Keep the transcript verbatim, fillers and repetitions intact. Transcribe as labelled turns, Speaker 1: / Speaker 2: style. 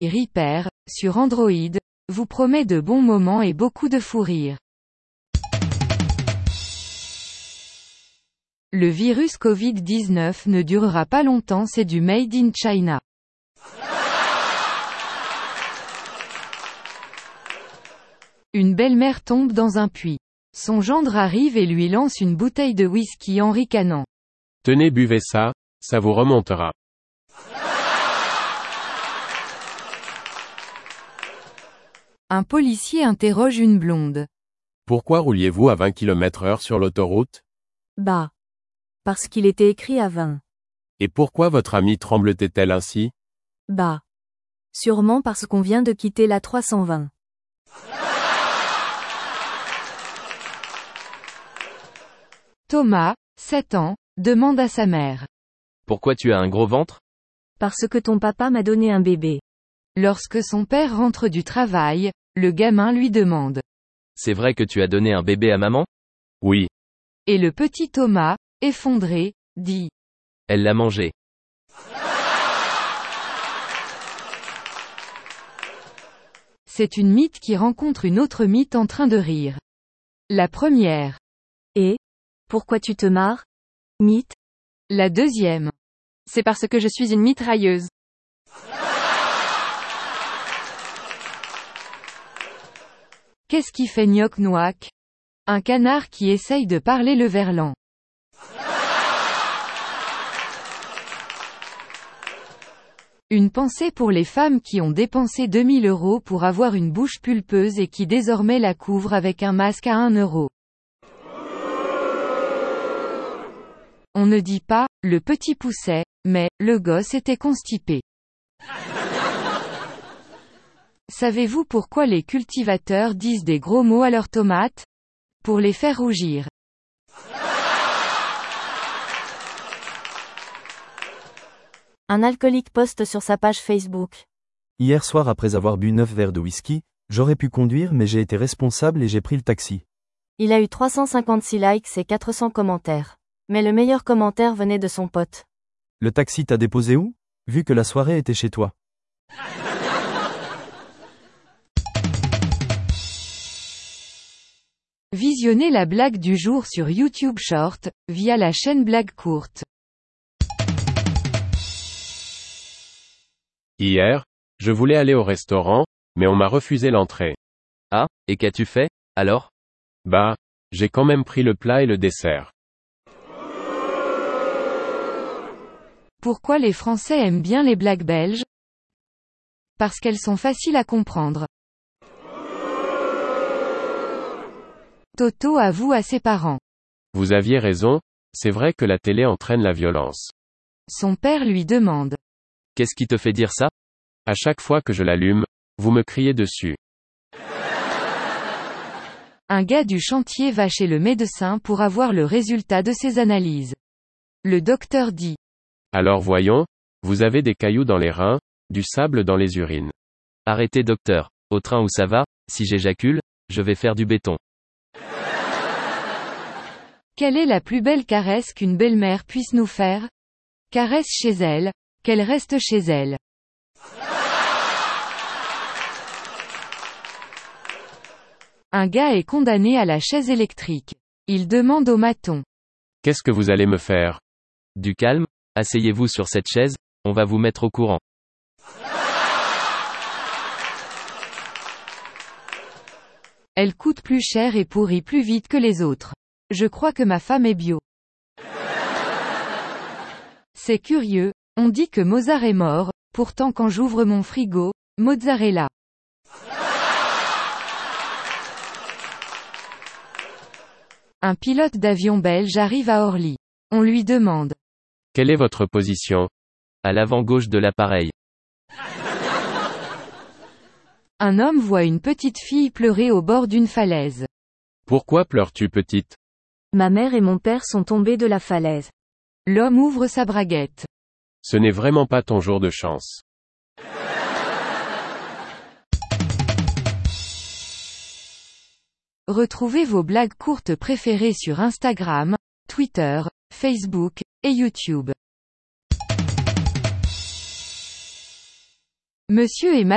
Speaker 1: Reaper, sur Android, vous promet de bons moments et beaucoup de fou rire. Le virus covid dix-neuf ne durera pas longtemps, c'est du Made in China. Une belle-mère tombe dans un puits. Son gendre arrive et lui lance une bouteille de whisky en ricanant.
Speaker 2: Tenez, buvez ça, ça vous remontera.
Speaker 1: Un policier interroge une blonde.
Speaker 2: Pourquoi rouliez-vous à vingt kilomètres heure sur l'autoroute?
Speaker 3: Bah. Parce qu'il était écrit à vingt.
Speaker 2: Et pourquoi votre amie tremble-t-elle ainsi?
Speaker 3: Bah. Sûrement parce qu'on vient de quitter la trois cent vingt.
Speaker 1: Thomas, sept ans, demande à sa mère.
Speaker 4: Pourquoi tu as un gros ventre?
Speaker 3: Parce que ton papa m'a donné un bébé.
Speaker 1: Lorsque son père rentre du travail, le gamin lui demande.
Speaker 4: C'est vrai que tu as donné un bébé à maman?
Speaker 2: Oui.
Speaker 1: Et le petit Thomas, effondré, dit.
Speaker 4: Elle l'a mangé.
Speaker 1: C'est une mythe qui rencontre une autre mythe en train de rire. La première.
Speaker 3: Et? Pourquoi tu te marres? Mythe?
Speaker 1: La deuxième.
Speaker 5: C'est parce que je suis une mitrailleuse.
Speaker 1: Qu'est-ce qui fait gnoc-noac? Un canard qui essaye de parler le verlan. Une pensée pour les femmes qui ont dépensé deux mille euros pour avoir une bouche pulpeuse et qui désormais la couvrent avec un masque à un euro. On ne dit pas, le petit poussait, mais, le gosse était constipé. Savez-vous pourquoi les cultivateurs disent des gros mots à leurs tomates? Pour les faire rougir.
Speaker 3: Un alcoolique poste sur sa page Facebook.
Speaker 6: Hier soir, après avoir bu neuf verres de whisky, j'aurais pu conduire mais j'ai été responsable et j'ai pris le taxi.
Speaker 3: Il a eu trois cent cinquante-six likes et quatre cents commentaires. Mais le meilleur commentaire venait de son pote.
Speaker 6: Le taxi t'a déposé où? Vu que la soirée était chez toi.
Speaker 1: Visionnez la blague du jour sur YouTube Short, via la chaîne Blague Courte.
Speaker 2: Hier, je voulais aller au restaurant, mais on m'a refusé l'entrée.
Speaker 4: Ah, et qu'as-tu fait, alors?
Speaker 2: Bah, j'ai quand même pris le plat et le dessert.
Speaker 1: Pourquoi les Français aiment bien les blagues belges? Parce qu'elles sont faciles à comprendre. Toto avoue à ses parents.
Speaker 2: Vous aviez raison, c'est vrai que la télé entraîne la violence.
Speaker 1: Son père lui demande.
Speaker 4: Qu'est-ce qui te fait dire ça?
Speaker 2: À chaque fois que je l'allume, vous me criez dessus.
Speaker 1: Un gars du chantier va chez le médecin pour avoir le résultat de ses analyses. Le docteur dit.
Speaker 2: Alors voyons, vous avez des cailloux dans les reins, du sable dans les urines.
Speaker 4: Arrêtez docteur, au train où ça va, si j'éjacule, je vais faire du béton.
Speaker 1: Quelle est la plus belle caresse qu'une belle-mère puisse nous faire? Caresse chez elle, qu'elle reste chez elle. Un gars est condamné à la chaise électrique. Il demande au maton.
Speaker 2: Qu'est-ce que vous allez me faire?
Speaker 4: Du calme, asseyez-vous sur cette chaise, on va vous mettre au courant.
Speaker 1: Elle coûte plus cher et pourrit plus vite que les autres. Je crois que ma femme est bio. C'est curieux, on dit que Mozart est mort, pourtant quand j'ouvre mon frigo, mozzarella. Un pilote d'avion belge arrive à Orly. On lui demande.
Speaker 2: Quelle est votre position?
Speaker 4: À l'avant gauche de l'appareil.
Speaker 1: Un homme voit une petite fille pleurer au bord d'une falaise.
Speaker 2: Pourquoi pleures-tu, petite?
Speaker 3: Ma mère et mon père sont tombés de la falaise.
Speaker 1: L'homme ouvre sa braguette.
Speaker 2: Ce n'est vraiment pas ton jour de chance.
Speaker 1: Retrouvez vos blagues courtes préférées sur Instagram, Twitter, Facebook, et YouTube. Monsieur et Madame